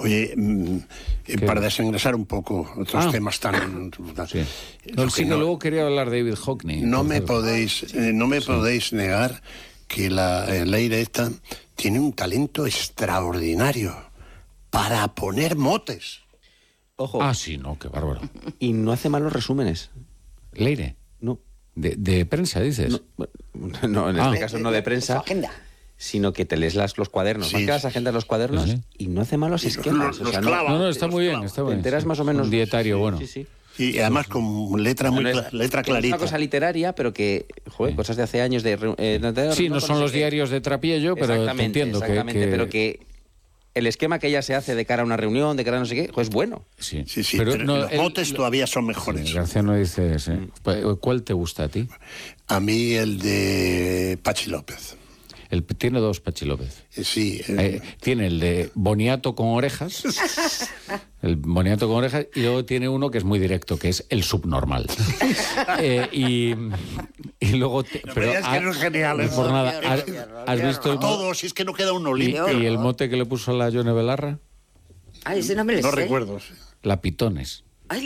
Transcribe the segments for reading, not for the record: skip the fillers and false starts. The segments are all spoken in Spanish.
Oye, para desengrasar un poco otros temas tan... Sí. No, sí, que luego quería hablar de David Hockney. No me podéis negar que la Leire esta tiene un talento extraordinario para poner motes. Ojo. Ah, sí, no, qué bárbaro. Y no hace malos resúmenes. Leire. No. De prensa, dices. No, en este caso no de prensa. Agenda. Sino que te lees los cuadernos. Sí. Más que las agendas, los cuadernos, Sí. y no hace malos esquemas. Los clava. No, está muy bien, está Te bien. enteras más o menos. Un dietario, bueno. Sí. Y además con letra Es clarita. una cosa literaria, pero que, joder, cosas de hace años de... Sí, no son los diarios de Trapiello, pero te entiendo exactamente, pero que el esquema que ella se hace de cara a una reunión, de cara a no sé qué, pues es bueno. Sí, pero los motes todavía son mejores. Sí, García no dice ese. ¿Cuál te gusta a ti? A mí el de Pachi López. Tiene dos Pachi López. Sí. Tiene el de boniato con orejas. El boniato con orejas. Y luego tiene uno que es muy directo, que es el subnormal. Y luego... pero es que no es genial. No por nada. ¿Has visto el todos, si es que no queda uno limpio. ¿Y el mote que le puso a la Yone Belarra? Ay, ese no me lo sé. No recuerdo. La Pitones. Ay,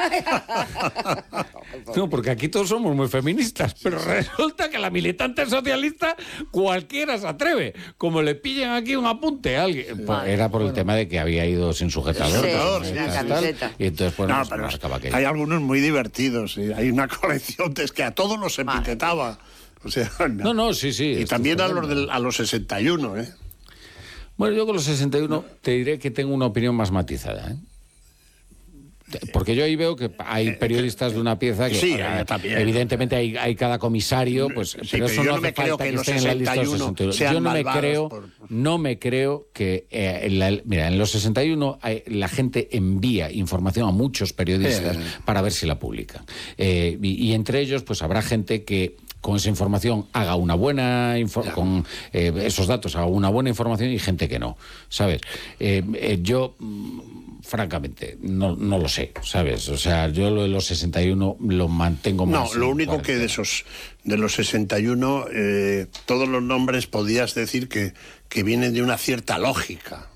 No, porque aquí todos somos muy feministas, pero resulta que la militante socialista cualquiera se atreve. Como le pillen aquí un apunte a alguien. Era por el tema de que había ido sin sujetador. Sí, camiseta. Y entonces, pues, No, nos pero acaba aquello. hay algunos muy divertidos. Hay una colección es que a todos los epitetaba. O sea, No, sí. Y también a los 61, ¿eh? Bueno, yo con los 61 te diré que tengo una opinión más matizada, ¿eh? Porque yo ahí veo que hay periodistas de una pieza que sí, también. Evidentemente hay cada comisario, pues, Sí, pero eso yo no no me hace creo falta que que los esté en la lista de los 61 61. sean Yo malvados no me creo que mira, en los 61 la gente envía información a muchos periodistas para ver si la publican. Y entre ellos pues habrá gente que con esa información haga una buena con esos datos haga una buena información y gente que no, ¿sabes? Yo francamente no lo sé, ¿sabes? O sea, yo lo de los 61 lo mantengo más. No, lo único que de los 61 todos los nombres podías decir que vienen de una cierta lógica.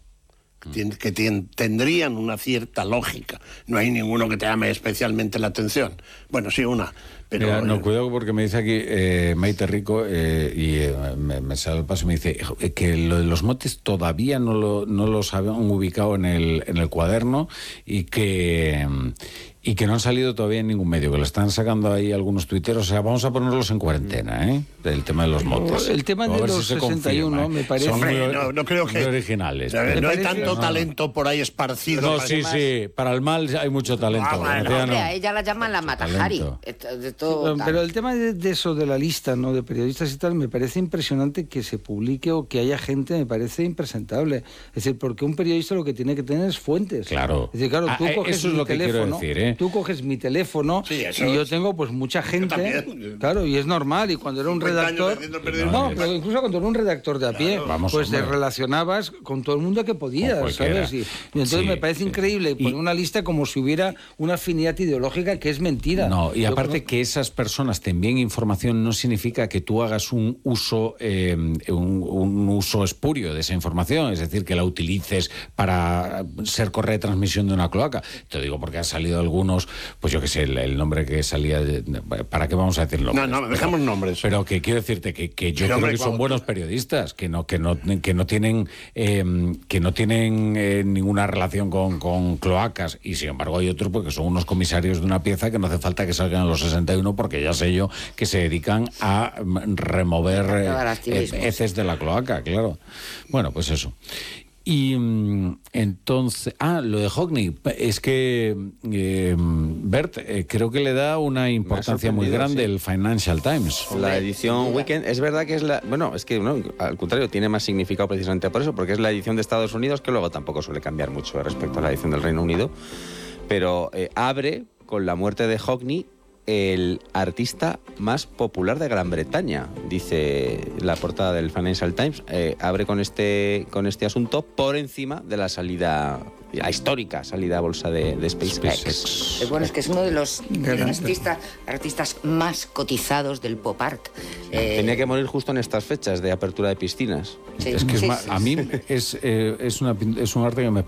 Que tendrían una cierta lógica. No hay ninguno que te llame especialmente la atención. Bueno, sí, una. Pero, mira, no, cuidado porque me dice aquí Maite Rico me sale al paso y me dice que lo de los motes todavía no los habían ubicado en el cuaderno y que no han salido todavía en ningún medio, que lo están sacando ahí algunos tuiteros. O sea, vamos a ponerlos en cuarentena, ¿eh? El tema de los motes. El tema de los 61 me parece... Son no creo que... muy originales. No hay tanto talento por ahí esparcido. No, sí, para el mal hay mucho talento. Hombre, a ella la llaman la Matajari. Pero el tema de eso, de la lista, ¿no?, de periodistas y tal, me parece impresionante que se publique o que haya gente, me parece impresentable. Es decir, porque un periodista lo que tiene que tener es fuentes. Claro. Es decir, claro, tú coges eso es lo que quiero decir, ¿eh? Tú coges mi teléfono y yo tengo pues mucha gente, claro, y es normal, y cuando era un redactor, pero incluso cuando era un redactor de a pie, pues te relacionabas con todo el mundo que podías, ¿sabes? Y entonces me parece increíble poner una lista como si hubiera una afinidad ideológica, que es mentira. No, y aparte que esas personas te envíen información no significa que tú hagas un uso espurio de esa información, es decir, que la utilices para ser correa de transmisión de una cloaca. Te digo porque han salido algunos, pues yo qué sé, el nombre que salía... ¿Para qué vamos a decir nombres? No, dejamos nombres. Pero que quiero decirte que yo creo que son buenos periodistas, que no tienen ninguna relación con cloacas, y sin embargo hay otros porque son unos comisarios de una pieza que no hace falta que salgan a los 61 porque ya sé yo que se dedican a remover heces de la cloaca, claro. Bueno, pues eso. Y entonces, lo de Hockney, es que Bert, creo que le da una importancia muy grande el Financial Times. La edición Weekend, es verdad que es al contrario, tiene más significado precisamente por eso, porque es la edición de Estados Unidos, que luego tampoco suele cambiar mucho respecto a la edición del Reino Unido, pero abre con la muerte de Hockney, el artista más popular de Gran Bretaña, dice la portada del Financial Times. Abre con este asunto por encima de la histórica salida a bolsa de SpaceX. Bueno, es que es uno de los artistas más cotizados del pop art. Tenía que morir justo en estas fechas de apertura de piscinas. A mí es un arte que me